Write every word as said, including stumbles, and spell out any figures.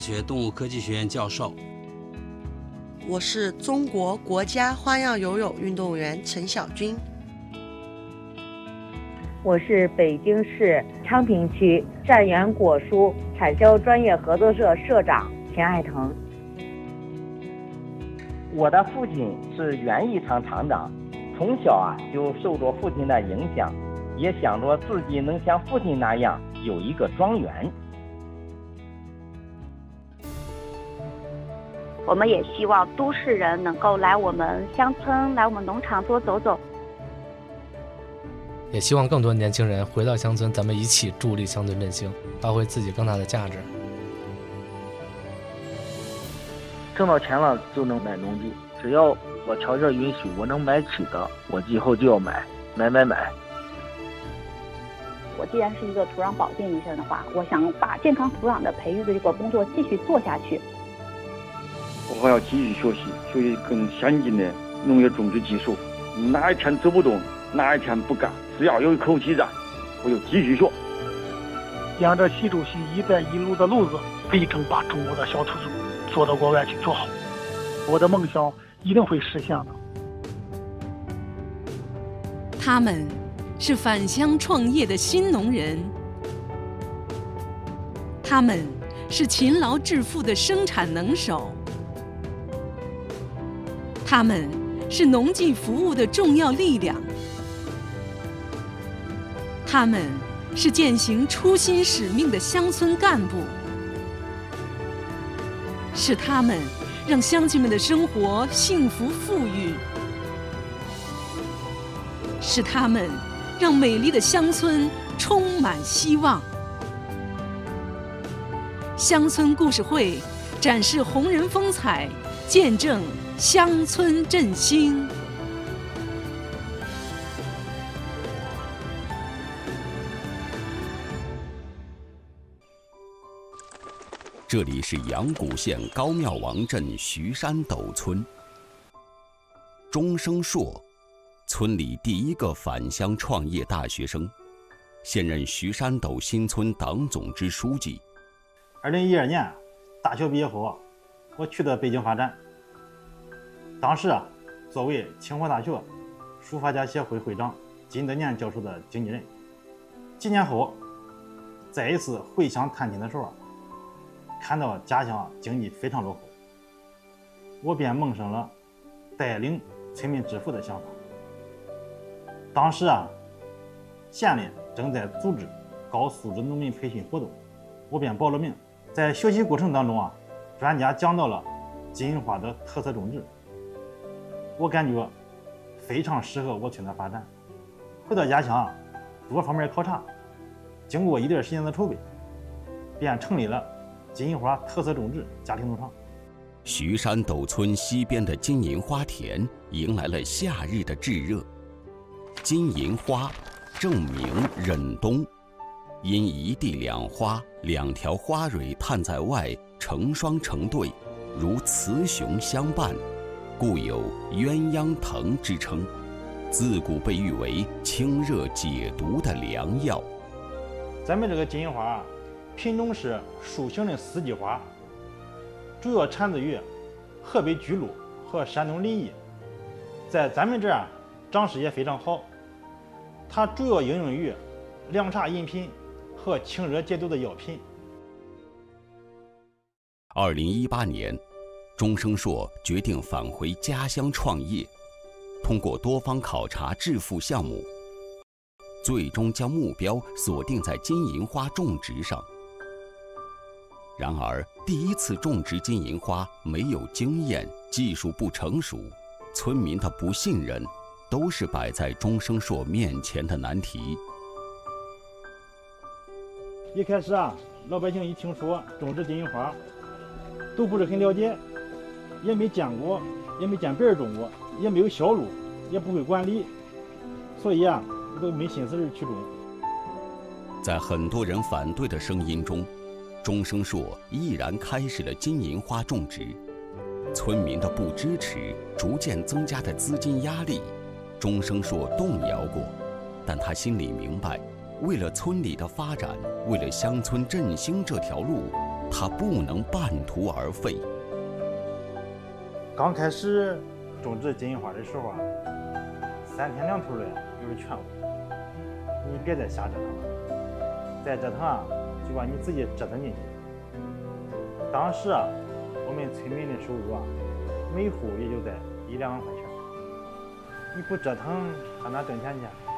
学动物科技学院教授。 我是中国国家花样游泳运动员陈晓军。 我是北京市昌平区善源果蔬产销专业合作社社长田爱腾。 我的父亲是园艺厂厂长，从小啊就受着父亲的影响，也想着自己能像父亲那样有一个庄园。 我们也希望都市人能够来我们乡村，来我们农场多走走。 也希望更多年轻人回到乡村，咱们一起助力乡村振兴，发挥自己更大的价值。 挣到钱了就能买农地，只要我条件允许，我能买起的，我以后就要买，买买买。 我既然是一个土壤保健医生的话，我想把健康土壤的培育的这个工作继续做下去。 我还要继续学习，学习更先进的农业种植技术。哪一天走不动，哪一天不干，只要有一口气在，我就继续学。 沿着习主席“一带一路”的路子，力争把中国的小土豆做到国外去做好。我的梦想一定会实现的。 他们是返乡创业的新农人，他们是勤劳致富的生产能手，他们是农技服务的重要力量，他们是践行初心使命的乡村干部，是他们让乡亲们的生活幸福富裕，是他们让美丽的乡村充满希望。乡村故事会展示红人风采，见证乡村振兴。 这里是阳谷县高庙王镇徐山斗村。钟生硕，村里第一个返乡创业大学生，现任徐山斗新村党总支书记。 二零一二年大学毕业后，我去的北京发展。当时啊，作为清华大学书法家协会会长金德年教授的经纪人。几年后，再一次回乡探亲的时候，看到家乡经济非常落后，我便萌生了带领村民致富的想法。当时啊，县里正在组织高素质农民培训活动，我便报了名。在学习过程当中啊，专家讲到了金银花的特色种植，我感觉非常适合我村的发展。回到家乡，多方面考察，经过一段时间的筹备，便成立了金银花特色种植家庭农场。 徐山斗村西边的金银花田迎来了夏日的炙热。金银花正名忍冬，因一地两花，两条花蕊探在外，成双成对，如雌雄相伴，故有鸳鸯藤之称。自古被誉为清热解毒的良药。 咱们这个金银花品种是树形的四季花，主要产自于河北巨鹿和山东临沂，在咱们这儿长势也非常好。它主要应用于凉茶饮品和清热解毒的药品。 二零一八年，钟生硕决定返回家乡创业，通过多方考察致富项目，最终将目标锁定在金银花种植上。然而，第一次种植金银花没有经验，技术不成熟，村民的不信任，都是摆在钟生硕面前的难题。 一开始啊，老百姓一听说种植金银花，都不是很了解，也没见过，也没见别人种过，也没有销路，也不会管理，所以啊，都没心思去种。 在很多人反对的声音中，钟生硕毅然开始了金银花种植。村民的不支持，逐渐增加的资金压力，钟生硕动摇过，但他心里明白，为了村里的发展，为了乡村振兴这条路， 他不能半途而废。 刚开始种植金银花的时候啊，三天两头的有人劝我，你别再瞎折腾了，再折腾啊就把你自己折腾进去。当时啊，我们村民的收入啊，每户也就在一两万块钱，你不折腾还哪挣钱去？